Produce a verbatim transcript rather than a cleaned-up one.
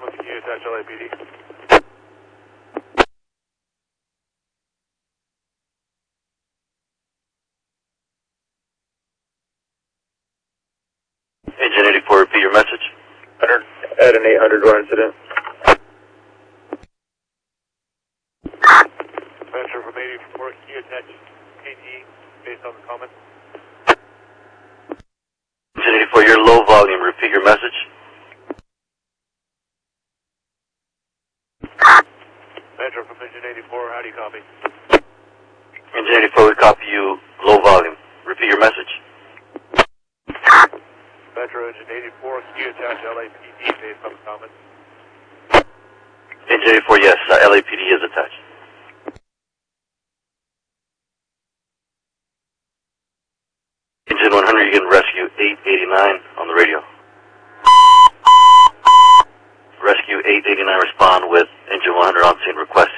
Alpha, can you attach L A P D? Engine eighty-four, repeat your message. At an eight hundred door incident. Metro from eighty-four, can you attach K T based on the comments? Engine eighty-four, you're low volume, repeat your message. Metro from Engine eighty-four, how do you copy? Engine eighty-four, we copy you low volume. Repeat your message. Metro Engine eighty-four, can you attach L A P D based on the comments? Engine eighty-four, yes, uh, L A P D is attached. Engine one hundred, you can rescue eight eighty-nine on the radio. Rescue eight eighty-nine, respond with Engine one hundred on scene request